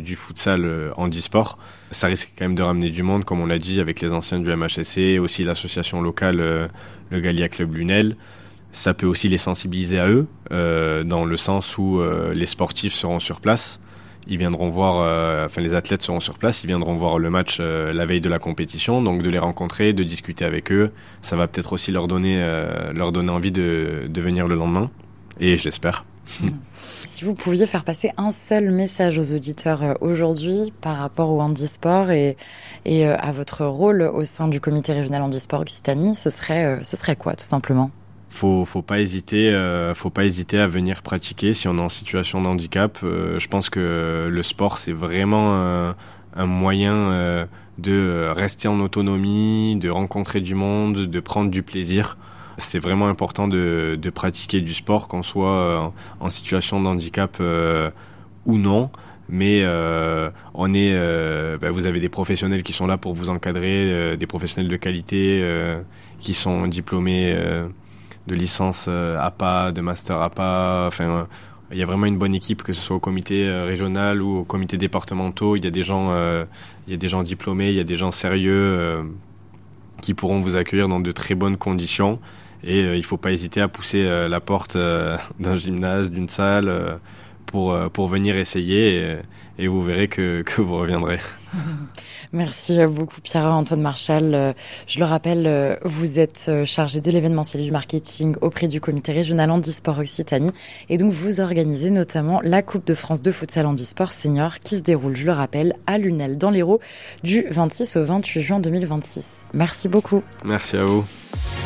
du futsal handisport. Ça risque quand même de ramener du monde, comme on l'a dit, avec les anciens du MHSC, aussi l'association locale, le Gallia Club Lunel. Ça peut aussi les sensibiliser à eux, dans le sens où les sportifs seront sur place. Ils viendront voir, les athlètes seront sur place, ils viendront voir le match la veille de la compétition, donc de les rencontrer, de discuter avec eux. Ça va peut-être aussi leur donner envie de venir le lendemain, et je l'espère. Si vous pouviez faire passer un seul message aux auditeurs aujourd'hui par rapport au handisport et à votre rôle au sein du comité régional handisport Occitanie, ce serait quoi, tout simplement ? Faut pas hésiter à venir pratiquer si on est en situation de handicap. Je pense que le sport, c'est vraiment un moyen de rester en autonomie, de rencontrer du monde, de prendre du plaisir. C'est vraiment important de pratiquer du sport, qu'on soit en situation de handicap ou non. Mais vous avez des professionnels qui sont là pour vous encadrer, des professionnels de qualité qui sont diplômés de licence APA, de master APA. Il y a vraiment une bonne équipe, que ce soit au comité régional ou au comité départementaux. Il y a des gens diplômés, il y a des gens sérieux qui pourront vous accueillir dans de très bonnes conditions. Et il faut pas hésiter à pousser la porte d'un gymnase, d'une salle, pour venir essayer. Et vous verrez que vous reviendrez. Merci beaucoup Pierre-Antoine Marchal. Je le rappelle, vous êtes chargé de l'événementiel et du marketing auprès du comité régional handisport Occitanie et donc vous organisez notamment la Coupe de France de futsal handisport senior qui se déroule, je le rappelle, à Lunel dans l'Hérault du 26 au 28 juin 2026. Merci beaucoup. Merci à vous.